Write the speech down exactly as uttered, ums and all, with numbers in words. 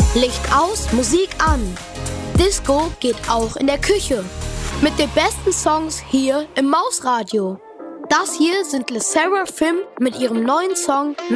Licht aus, Musik an. Disco geht auch in der Küche. Mit den besten Songs hier im Mausradio. Das hier sind Le Seraphim mit ihrem neuen Song